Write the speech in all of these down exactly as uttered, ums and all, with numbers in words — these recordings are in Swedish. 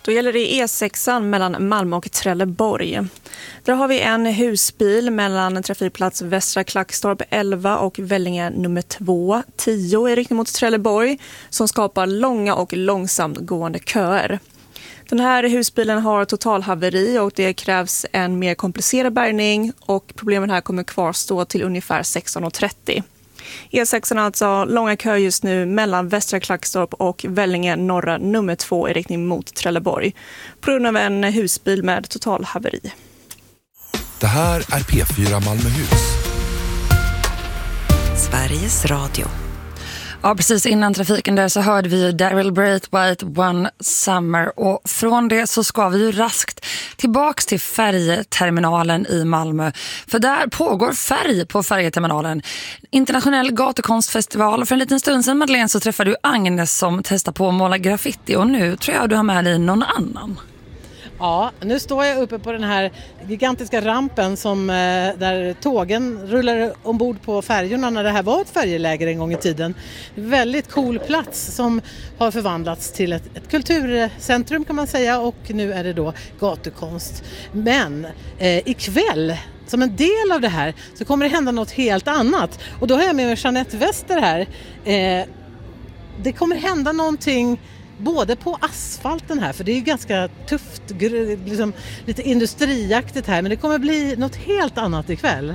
Då gäller det E sexan mellan Malmö och Trelleborg. Där har vi en husbil mellan trafikplats Västra Klackstorp elva och Vellinge nummer två, tio i riktning mot Trelleborg som skapar långa och långsamt gående köer. Den här husbilen har totalhaveri och det krävs en mer komplicerad bärgning och problemen här kommer kvarstå till ungefär sexton och trettio. E sexan alltså långa köer just nu mellan Västra Klackstorp och Vellinge norra nummer två i riktning mot Trelleborg på grund av en husbil med totalhaveri. Det här är P fyra Malmöhus. Sveriges Radio. Ja, precis innan trafiken där så hörde vi Daryl Braithwaite One Summer och från det så ska vi ju raskt tillbaks till färjeterminalen i Malmö. För där pågår färg på färjeterminalen. Internationell gatukonstfestival. För en liten stund sedan, Madeleine, så träffade du Agnes som testar på att måla graffiti och nu tror jag du har med dig någon annan. Ja, nu står jag uppe på den här gigantiska rampen som, där tågen rullar ombord på färjorna när det här var ett färjeläger en gång i tiden. Väldigt cool plats som har förvandlats till ett, ett kulturcentrum kan man säga och nu är det då gatukonst. Men eh, ikväll som en del av det här så kommer det hända något helt annat och då har jag med mig Jeanette Wester här. Eh, det kommer hända någonting både på asfalten här, för det är ju ganska tufft, liksom, lite industriaktigt här, men det kommer bli något helt annat ikväll.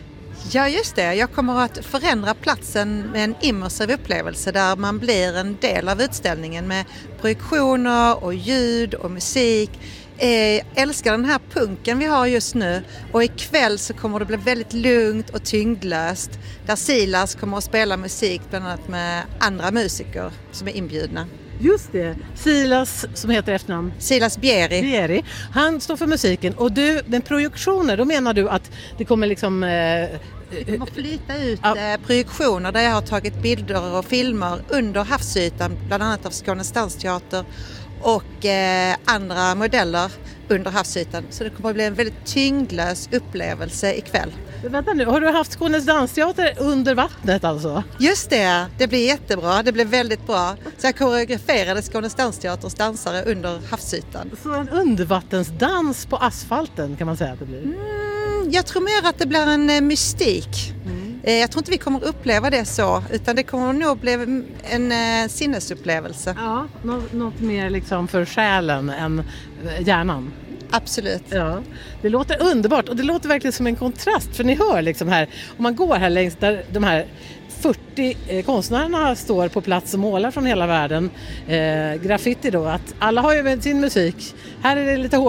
Ja, just det. Jag kommer att förändra platsen med en immersiv upplevelse där man blir en del av utställningen med projektioner och ljud och musik. Jag älskar den här punken vi har just nu och ikväll så kommer det bli väldigt lugnt och tyngdlöst där Silas kommer att spela musik bland annat med andra musiker som är inbjudna. Just det, Silas som heter efternamn? Silas Bjeri. Bjeri. Han står för musiken och du, den projektioner, då menar du att det kommer liksom... Eh, det kommer flyta ut ja. eh, projektioner där jag har tagit bilder och filmer under havsytan, bland annat av Skånes dansteater och eh, andra modeller under havsytan. Så det kommer att bli en väldigt tyngdlös upplevelse ikväll. Vänta nu, har du haft Skånes dansteater under vattnet alltså? Just det, det blir jättebra, det blir väldigt bra. Så jag koreograferade Skånes dansteaters dansare under havsytan. Så en undervattensdans på asfalten kan man säga att det blir? Mm, jag tror mer att det blir en eh, mystik. Mm. Eh, jag tror inte vi kommer uppleva det så, utan det kommer nog bli en eh, sinnesupplevelse. Ja, något, något mer liksom för själen än hjärnan. Absolut. Ja, det låter underbart och det låter verkligen som en kontrast för ni hör liksom här, om man går här längs där de här fyrtio eh, konstnärerna står på plats och målar från hela världen eh, graffiti då, att alla har ju med sin musik, här är det lite hårt.